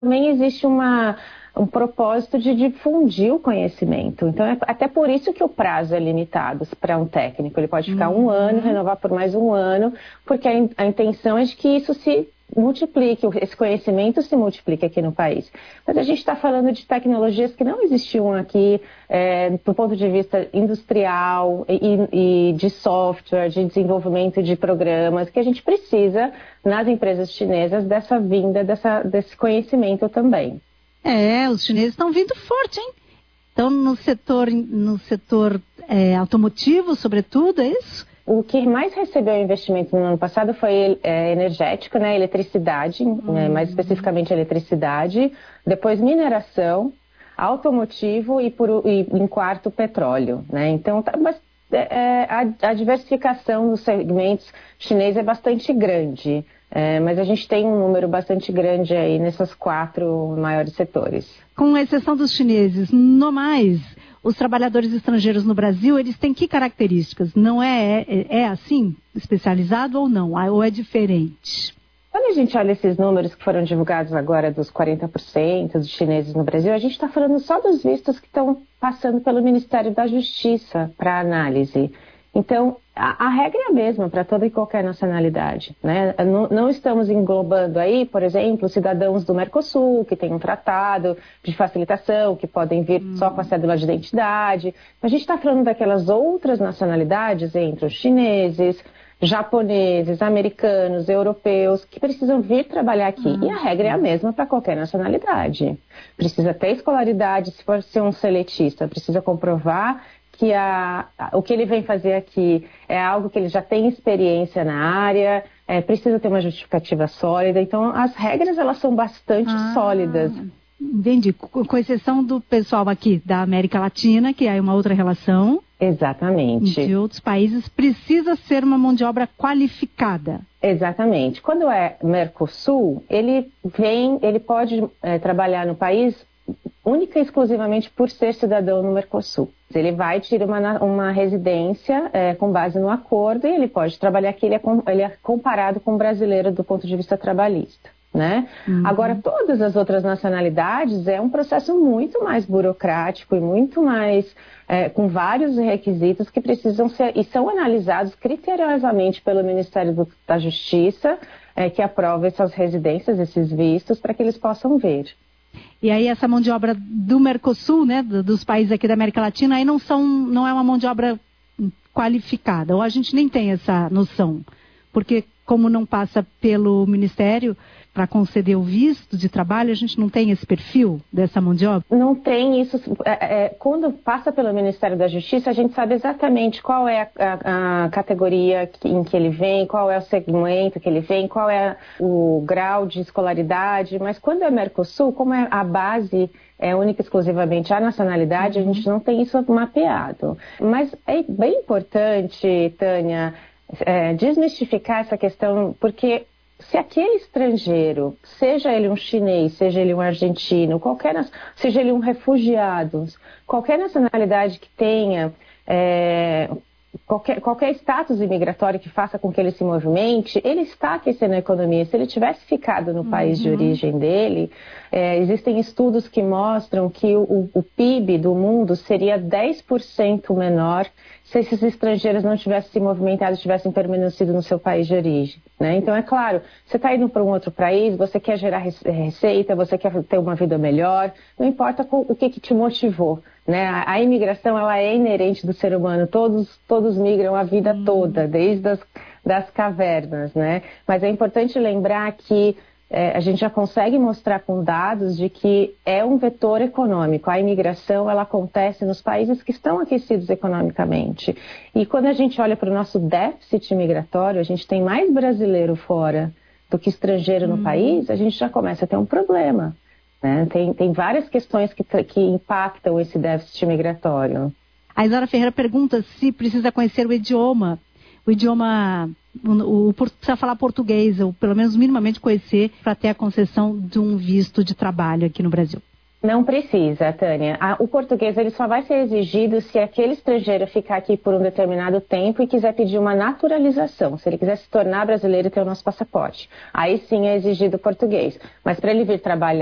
também existe um propósito de difundir o conhecimento. Então, é até por isso que o prazo é limitado para um técnico. Ele pode ficar 1 ano, renovar por mais 1 ano, porque a intenção é de que isso se multiplique, esse conhecimento se multiplique aqui no país. Mas a gente está falando de tecnologias que não existiam aqui do ponto de vista industrial e de software, de desenvolvimento de programas, que a gente precisa nas empresas chinesas dessa vinda, desse conhecimento também. Os chineses estão vindo forte, hein? Então, no setor automotivo, sobretudo, é isso? O que mais recebeu investimento no ano passado foi energético, né? Eletricidade, mais especificamente eletricidade, depois mineração, automotivo e em quarto, petróleo, né? Então, a diversificação dos segmentos chineses é bastante grande, mas a gente tem um número bastante grande aí nesses 4 maiores setores. Com exceção dos chineses, no mais, os trabalhadores estrangeiros no Brasil, eles têm que características? Não é assim, especializado ou não? Ou é diferente? Quando a gente olha esses números que foram divulgados agora dos 40% dos chineses no Brasil, a gente está falando só dos vistos que estão passando pelo Ministério da Justiça para análise. Então, a regra é a mesma para toda e qualquer nacionalidade, né? Não estamos englobando aí, por exemplo, cidadãos do Mercosul, que tem um tratado de facilitação, que podem vir só com a cédula de identidade. A gente está falando daquelas outras nacionalidades, entre os chineses, japoneses, americanos, europeus, que precisam vir trabalhar aqui. E a regra é a mesma para qualquer nacionalidade. Precisa ter escolaridade, se for ser um seletista, precisa comprovar que o que ele vem fazer aqui é algo que ele já tem experiência na área, precisa ter uma justificativa sólida. Então, as regras, elas são bastante sólidas. Entendi. Com exceção do pessoal aqui da América Latina, que é uma outra relação. Exatamente. De outros países, precisa ser uma mão de obra qualificada. Exatamente. Quando é Mercosul, ele pode trabalhar no país única e exclusivamente por ser cidadão no Mercosul. Ele vai tirar uma residência com base no acordo e ele pode trabalhar aqui, ele é comparado com o brasileiro do ponto de vista trabalhista, né? Agora, todas as outras nacionalidades é um processo muito mais burocrático e muito mais com vários requisitos que precisam ser e são analisados criteriosamente pelo Ministério da Justiça, que aprova essas residências, esses vistos, para que eles possam vir. E aí essa mão de obra do Mercosul, né, dos países aqui da América Latina, aí não é uma mão de obra qualificada, ou a gente nem tem essa noção, porque como não passa pelo Ministério para conceder o visto de trabalho, a gente não tem esse perfil dessa mão de obra? Não tem isso. Quando passa pelo Ministério da Justiça, a gente sabe exatamente qual é a categoria em que ele vem, qual é o segmento que ele vem, qual é o grau de escolaridade, mas quando é Mercosul, como a base é única e exclusivamente a nacionalidade, a gente não tem isso mapeado. Mas é bem importante, Tânia, desmistificar essa questão, porque se aquele estrangeiro, seja ele um chinês, seja ele um argentino, seja ele um refugiado, qualquer nacionalidade que tenha qualquer status imigratório que faça com que ele se movimente, ele está aquecendo a economia. Se ele tivesse ficado no país de origem dele, existem estudos que mostram que o PIB do mundo seria 10% menor se esses estrangeiros não tivessem se movimentado, tivessem permanecido no seu país de origem, né? Então, é claro, você está indo para um outro país, você quer gerar receita, você quer ter uma vida melhor, não importa o que te motivou, né? A imigração, ela é inerente do ser humano, todos migram a vida toda, desde das cavernas, né? Mas é importante lembrar que a gente já consegue mostrar com dados de que é um vetor econômico. A imigração, ela acontece nos países que estão aquecidos economicamente. E quando a gente olha para o nosso déficit migratório, a gente tem mais brasileiro fora do que estrangeiro no país, a gente já começa a ter um problema, né? Tem várias questões que impactam esse déficit migratório. A Isara Ferreira pergunta se precisa conhecer o idioma. Precisa falar português, ou pelo menos minimamente conhecer, para ter a concessão de um visto de trabalho aqui no Brasil. Não precisa, Tânia. O português ele só vai ser exigido se aquele estrangeiro ficar aqui por um determinado tempo e quiser pedir uma naturalização. Se ele quiser se tornar brasileiro e ter o nosso passaporte. Aí sim é exigido o português. Mas para ele vir trabalhar